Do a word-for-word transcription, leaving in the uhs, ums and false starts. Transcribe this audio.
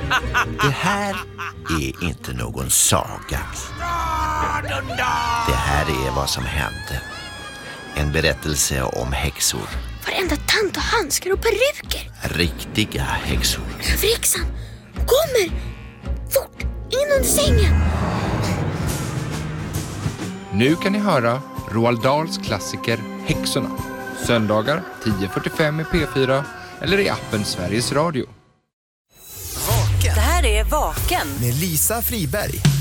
Det här är inte någon saga. Det här är vad som hände. En berättelse om häxor. Varenda tant och handskar och peruker. Riktiga häxor. Överhäxan kommer! Fort, in under sängen! Nu kan ni höra Roald Dahls klassiker Häxorna. Söndagar tio fyrtiofem i P fyra eller i appen Sveriges Radio. Vaken. Det här är Vaken. Med Lisa Friberg.